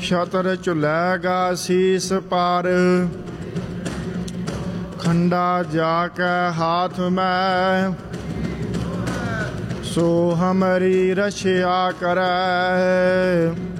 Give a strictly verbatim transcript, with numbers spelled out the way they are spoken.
छतर चुलैगा शीस पार। खंडा जाके हाथ में सो हमारी रक्षा करे।